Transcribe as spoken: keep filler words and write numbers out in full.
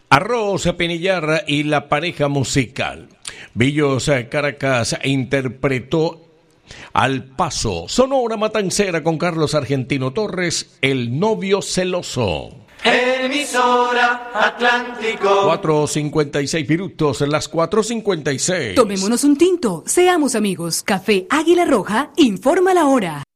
Arroz Penillar y la pareja musical. Villos Caracas interpretó Al Paso, Sonora Matancera con Carlos Argentino Torres, El novio celoso. Emisora Atlántico. cuatro cincuenta y seis minutos, las cuatro cincuenta y seis. Tomémonos un tinto, seamos amigos. Café Águila Roja informa la hora.